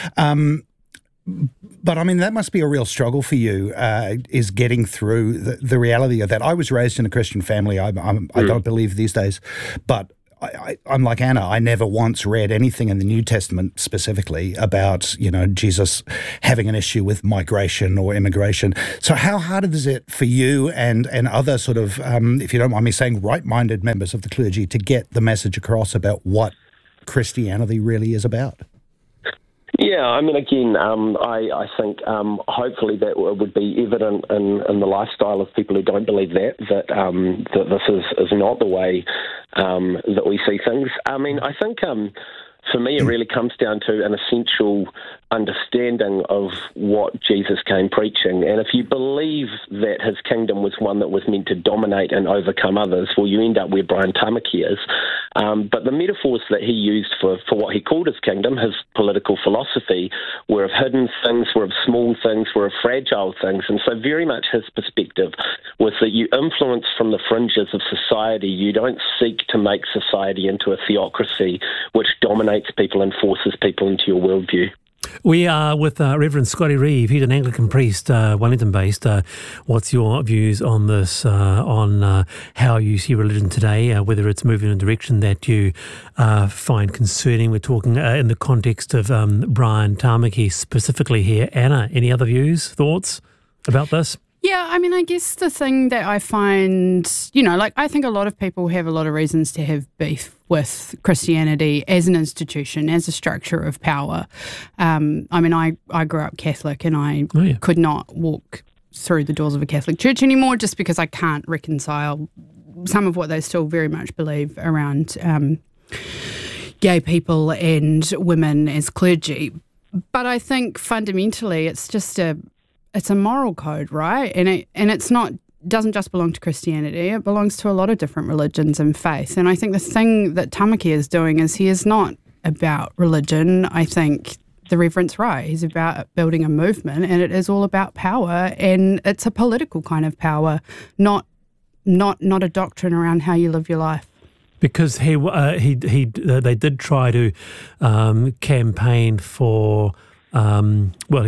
But, I mean, that must be a real struggle for you, is getting through the reality of that. I was raised in a Christian family. I don't believe these days, but I'm like Anna. I never once read anything in the New Testament specifically about, Jesus having an issue with migration or immigration. So how hard is it for you and other sort of, if you don't mind me saying, right-minded members of the clergy to get the message across about what Christianity really is about? Yeah, I mean, again, I think hopefully that would be evident in the lifestyle of people who don't believe that this is not the way that we see things. I mean, I think for me it really comes down to an essential understanding of what Jesus came preaching. And if you believe that his kingdom was one that was meant to dominate and overcome others, well, you end up where Brian Tamaki is. But the metaphors that he used for what he called his kingdom, his political philosophy, were of hidden things, were of small things, were of fragile things. And so very much his perspective was that you influence from the fringes of society. You don't seek to make society into a theocracy which dominates people and forces people into your worldview. We are with Reverend Scotty Reeve. He's an Anglican priest, Wellington-based. What's your views on this, on how you see religion today, whether it's moving in a direction that you find concerning? We're talking in the context of Brian Tamaki specifically here. Anna, any other views, thoughts about this? Yeah, I mean, I guess the thing that I find, I think a lot of people have a lot of reasons to have beef with Christianity as an institution, as a structure of power. I mean, I grew up Catholic and I could not walk through the doors of a Catholic church anymore just because I can't reconcile some of what they still very much believe around gay people and women as clergy. But I think fundamentally it's just it's a moral code, right? And it's not doesn't just belong to Christianity. It belongs to a lot of different religions and faith. And I think the thing that Tamaki is doing is he is not about religion. I think the Reverend's right. He's about building a movement, and it is all about power, and it's a political kind of power, not a doctrine around how you live your life. Because they did try to campaign for. They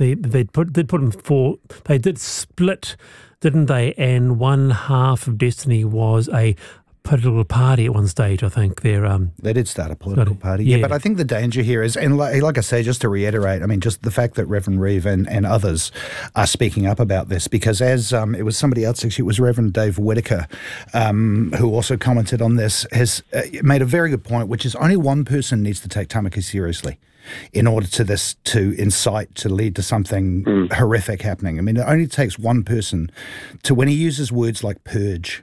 did split, didn't they? And one half of Destiny was a political party at one stage, I think. They did start a political party, yeah. But I think the danger here is, and like I say, just to reiterate, I mean, just the fact that Reverend Reeve and others are speaking up about this, because as it was somebody else, actually, it was Reverend Dave Whitaker, who also commented on this, has made a very good point, which is only one person needs to take Tamaki seriously in order to incite, to lead to something horrific happening. I mean, it only takes one person to, when he uses words like purge,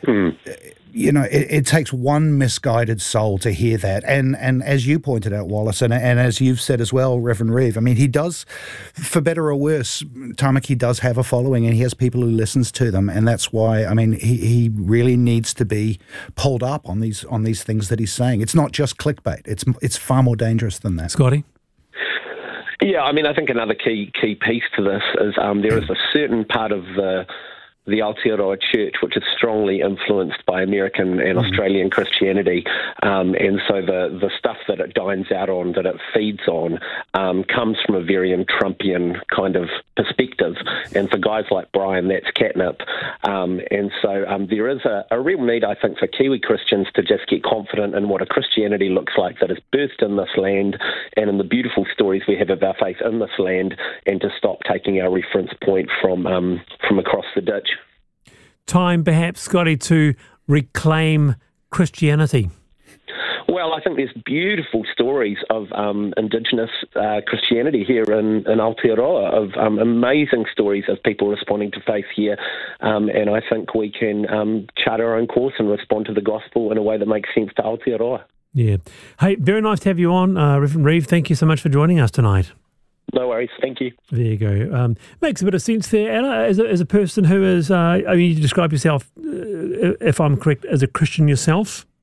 it takes one misguided soul to hear that. And as you pointed out, Wallace, and as you've said as well, Reverend Reeve, I mean, he does, for better or worse, Tamaki does have a following, and he has people who listens to them. And that's why, I mean, he really needs to be pulled up on these things that he's saying. It's not just clickbait. It's far more dangerous than that. Scotty? Yeah, I mean, I think another key piece to this is there is a certain part of the Aotearoa Church, which is strongly influenced by American and Australian Christianity. And so the stuff that it dines out on, that it feeds on, comes from a very Trumpian kind of perspective. And for guys like Brian, that's catnip. And so there is a real need, I think, for Kiwi Christians to just get confident in what a Christianity looks like that is birthed in this land and in the beautiful stories we have of our faith in this land, and to stop taking our reference point from across the ditch. Time, perhaps, Scotty, to reclaim Christianity? Well, I think there's beautiful stories of Indigenous Christianity here in Aotearoa, of amazing stories of people responding to faith here. And I think we can chart our own course and respond to the gospel in a way that makes sense to Aotearoa. Yeah. Hey, very nice to have you on, Reverend Reeve. Thank you so much for joining us tonight. No worries, thank you. There you go. Makes a bit of sense there, Anna, as a person who is, you describe yourself, if I'm correct, as a Christian yourself?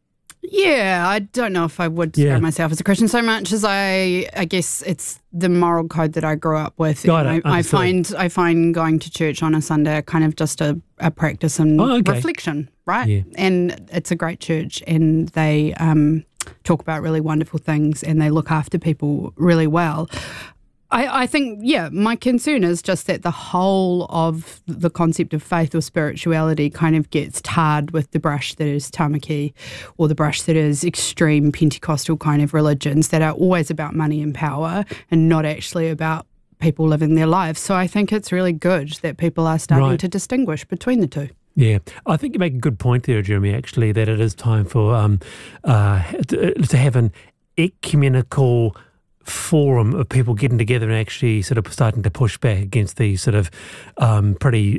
Yeah, I don't know if I would describe myself as a Christian so much as I guess it's the moral code that I grew up with. I find going to church on a Sunday kind of just a practice and reflection, right? Yeah. And it's a great church, and they talk about really wonderful things, and they look after people really well. I think, my concern is just that the whole of the concept of faith or spirituality kind of gets tarred with the brush that is tamaki, or the brush that is extreme Pentecostal kind of religions that are always about money and power and not actually about people living their lives. So I think it's really good that people are starting to distinguish between the two. Yeah, I think you make a good point there, Jeremy, actually, that it is time for to have an ecumenical forum of people getting together and actually sort of starting to push back against these sort of pretty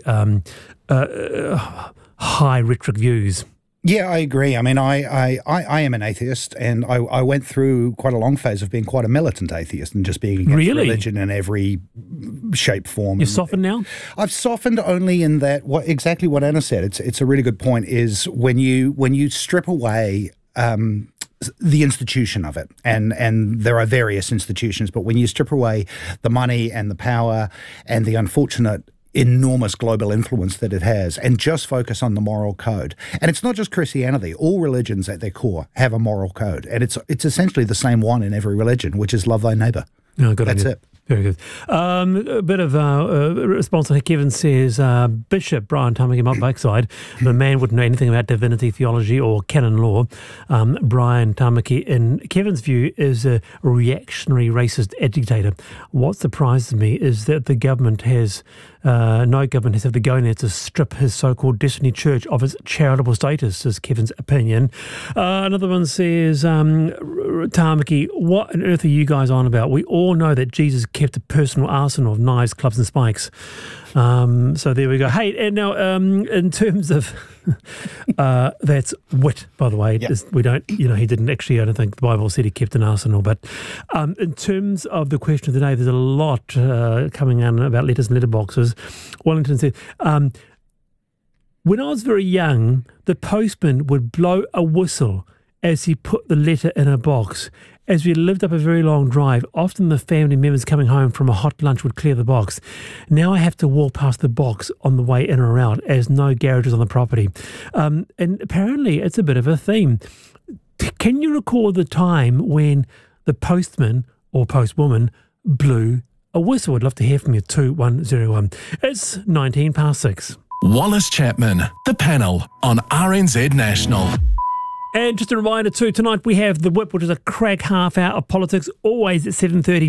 high rhetoric views. Yeah, I agree. I mean, I am an atheist, and I went through quite a long phase of being quite a militant atheist and just being against religion in every shape, form. You've softened now? I've softened only in that exactly what Anna said. It's a really good point. Is when you strip away the institution of it, and there are various institutions, but when you strip away the money and the power and the unfortunate enormous global influence that it has, and just focus on the moral code. And it's not just Christianity. All religions at their core have a moral code, and it's essentially the same one in every religion, which is love thy neighbour. Oh, good That's idea. it. Very good. A bit of response to Kevin says, Bishop Brian Tamaki, Mount Lakeside, the man wouldn't know anything about divinity, theology or canon law. Brian Tamaki, in Kevin's view, is a reactionary racist agitator. What surprises me is that the government has no government has had the go in there to strip his so-called Destiny Church of its charitable status, is Kevin's opinion. Another one says, Tamaki, what on earth are you guys on about? We all know that Jesus kept a personal arsenal of knives, clubs and spikes. So there we go. Hey, and now in terms of that's wit, by the way. Yep. We don't, he didn't actually, I don't think the Bible said he kept an arsenal. But in terms of the question of the day, there's a lot coming in about letters and letterboxes. Wellington said, when I was very young, the postman would blow a whistle as he put the letter in a box. As we lived up a very long drive, often the family members coming home from a hot lunch would clear the box. Now I have to walk past the box on the way in or out, as no garage is on the property. And apparently it's a bit of a theme. Can you recall the time when the postman or postwoman blew a whistle? I'd love to hear from you, 2101. It's 6:19. Wallace Chapman, The Panel on RNZ National. And just a reminder too, tonight we have The Whip, which is a crack half hour of politics, always at 7:30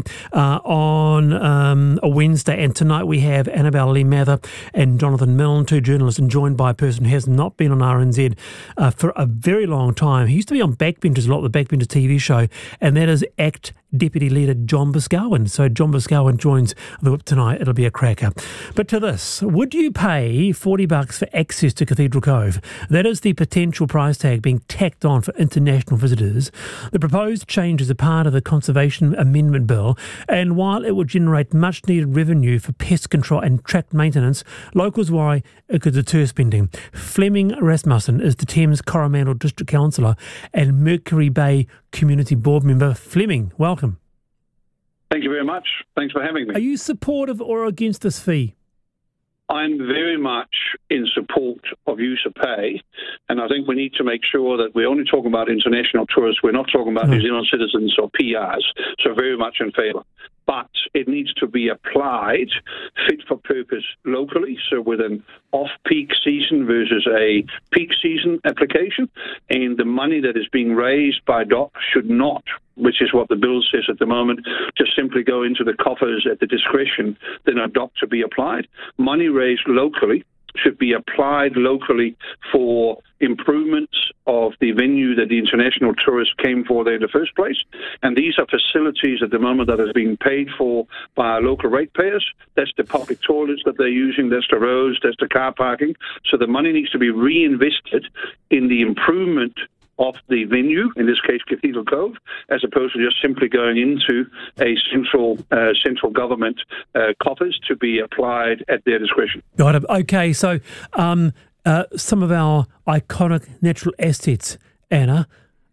on a Wednesday. And tonight we have Annabelle Lee Mather and Jonathan Milne, two journalists, and joined by a person who has not been on RNZ for a very long time. He used to be on Backbenchers a lot, the Backbenchers TV show, and that is ACT Deputy Leader John Boscawen. So John Boscawen joins The Whip tonight. It'll be a cracker. But to this, would you pay $40 for access to Cathedral Cove? That is the potential price tag being tacked on for international visitors. The proposed change is a part of the Conservation Amendment Bill, and while it would generate much needed revenue for pest control and track maintenance, locals worry it could deter spending. Fleming Rasmussen is the Thames Coromandel District Councillor and Mercury Bay Community Board Member. Fleming, welcome. Thank you very much. Thanks for having me. Are you supportive or against this fee? I'm very much in support of user pay, and I think we need to make sure that we're only talking about international tourists. We're not talking about New Zealand citizens or PRs, so very much in favour. But it needs to be applied fit for purpose locally, so with an off-peak season versus a peak season application, and the money that is being raised by DOC should not, which is what the bill says at the moment, just simply go into the coffers at the discretion then a DOC to be applied. Money raised locally should be applied locally for improvements of the venue that the international tourists came for there in the first place. And these are facilities at the moment that are being paid for by our local ratepayers. That's the public toilets that they're using, that's the roads, that's the car parking. So the money needs to be reinvested in the improvement of the venue, in this case Cathedral Cove, as opposed to just simply going into a central government coffers to be applied at their discretion. Got it. Okay, so some of our iconic natural assets, Anna,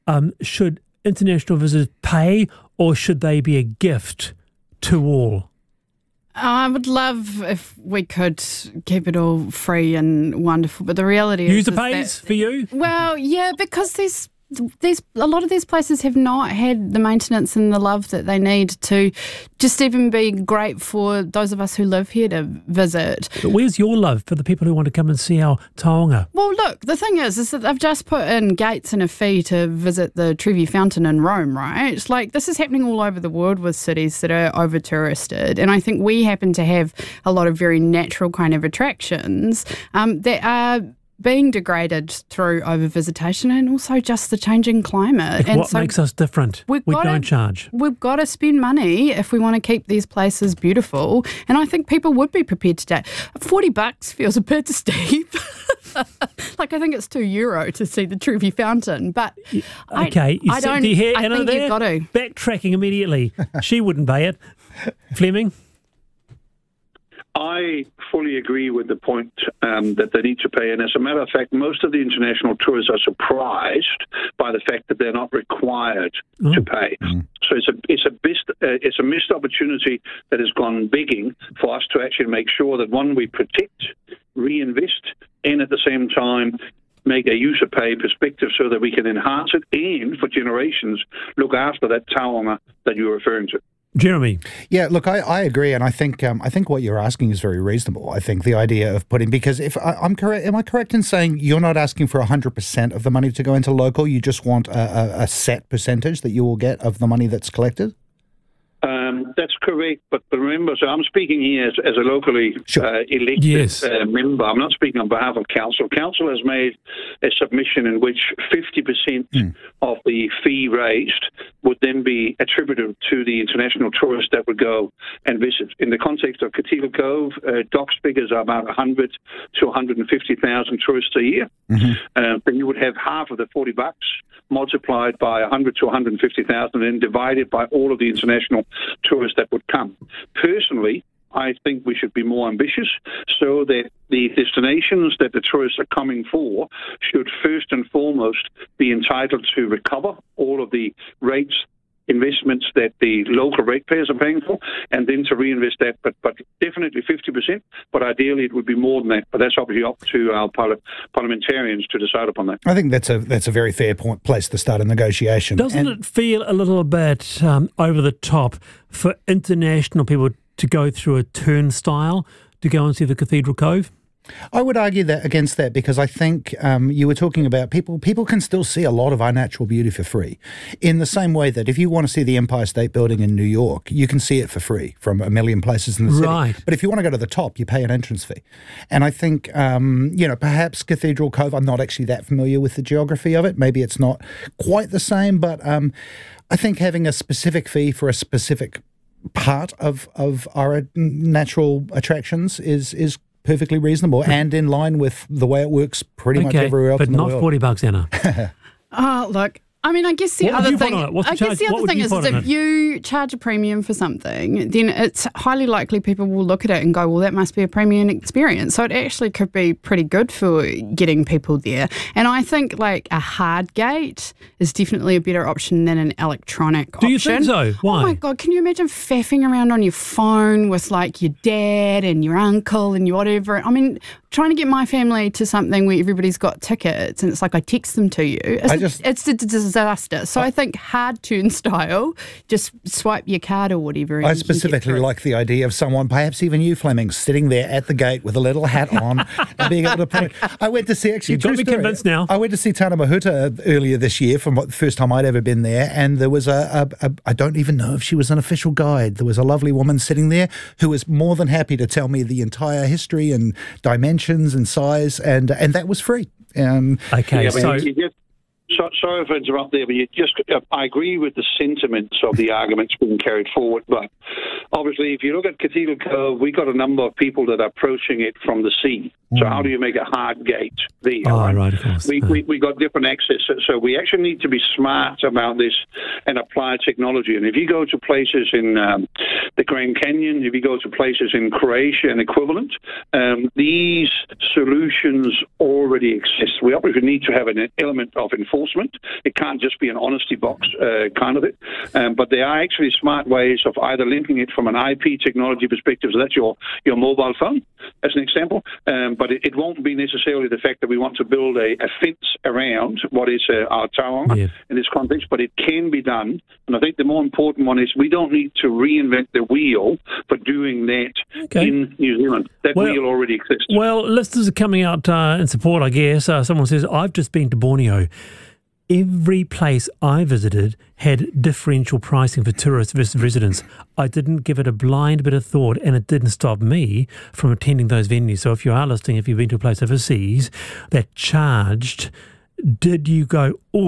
should international visitors pay, or should they be a gift to all? I would love if we could keep it all free and wonderful, but the reality is... User pays for you? Well, yeah, because a lot of these places have not had the maintenance and the love that they need to just even be great for those of us who live here to visit. But where's your love for the people who want to come and see our taonga? Well, look, the thing is that they've just put in gates and a fee to visit the Trevi Fountain in Rome, right? It's like this is happening all over the world with cities that are over-touristed, and I think we happen to have a lot of very natural kind of attractions that are being degraded through over-visitation and also just the changing climate. And what makes us different? We don't charge. We've got to spend money if we want to keep these places beautiful, and I think people would be prepared to do. $40 feels a bit steep. Like, I think it's €2 to see the Trevi Fountain, but okay, I don't. Do you hear I Anna think there? You've got to. Backtracking immediately. She wouldn't pay it. Fleming? I fully agree with the point that they need to pay. And as a matter of fact, most of the international tourists are surprised by the fact that they're not required to pay. So it's a missed opportunity that has gone begging for us to actually make sure that, one, we protect, reinvest, and at the same time make a user pay perspective so that we can enhance it and, for generations, look after that taonga that you're referring to. Jeremy. Yeah, look, I agree, and I think what you're asking is very reasonable. I think the idea of putting, because if I'm correct, am I correct in saying you're not asking for 100% of the money to go into local? You just want a set percentage that you will get of the money that's collected? That's correct, but remember, so I'm speaking here as a locally elected member. I'm not speaking on behalf of council. Council has made a submission in which 50% of the fee raised would then be attributed to the international tourists that would go and visit. In the context of Cathedral Cove, Doc's figures are about 100 to 150,000 tourists a year. Then you would have half of the $40 multiplied by 100 to 150,000 and divided by all of the international tourists that would come. Personally, I think we should be more ambitious so that the destinations that the tourists are coming for should first and foremost be entitled to recover all of the rates, investments that the local ratepayers are paying for, and then to reinvest that, but definitely 50%, but ideally it would be more than that. But that's obviously up to our parliamentarians to decide upon that. I think that's a very fair place to start a negotiation. Doesn't it feel a little bit over the top for international people to go through a turnstile to go and see the Cathedral Cove? I would argue that against that, because I think you were talking about people can still see a lot of our natural beauty for free, in the same way that if you want to see the Empire State Building in New York, you can see it for free from a million places in the city. Right. But if you want to go to the top, you pay an entrance fee. And I think, perhaps Cathedral Cove, I'm not actually that familiar with the geography of it. Maybe it's not quite the same, but I think having a specific fee for a specific part of our natural attractions is perfectly reasonable and in line with the way it works pretty much everywhere else in the world. But not $40, Anna. Look, I mean, I guess the other thing is if you charge a premium for something, then it's highly likely people will look at it and go, well, that must be a premium experience. So it actually could be pretty good for getting people there. And I think like a hard gate is definitely a better option than an electronic option. Do you think so? Why? Oh my God, can you imagine faffing around on your phone with like your dad and your uncle and your whatever? I mean, trying to get my family to something where everybody's got tickets and it's like I text them to you. It's a disaster. So I think hard turnstile, just swipe your card or whatever. I specifically like the idea of someone, perhaps even you, Fleming, sitting there at the gate with a little hat on and being able to point. I went to see, actually, you've got me convinced now. I went to see Tana Mahuta earlier this year from the first time I'd ever been there, and there was I don't even know if she was an official guide. There was a lovely woman sitting there who was more than happy to tell me the entire history and dimensions and size, and that was free. Okay, sorry for interrupting there, but I agree with the sentiments of the arguments being carried forward, but obviously if you look at Cathedral Cove, we got a number of people that are approaching it from the sea. So how do you make a hard gate there? Right, of course. We got different access. So we actually need to be smart about this and apply technology. And if you go to places in the Grand Canyon, if you go to places in Croatia and equivalent, these solutions already exist. We obviously need to have an element of enforcement. It can't just be an honesty box kind of it. But there are actually smart ways of either linking it from an IP technology perspective, so that's your mobile phone, as an example. But it won't be necessarily the fact that we want to build a fence around what is our tower in this context, but it can be done. And I think the more important one is we don't need to reinvent the wheel for doing that in New Zealand. That wheel already exists. Well, listeners are coming out in support, I guess. Someone says, I've just been to Borneo. Every place I visited had differential pricing for tourists versus residents. I didn't give it a blind bit of thought, and it didn't stop me from attending those venues. So if you are listening, if you've been to a place overseas that charged, did you go,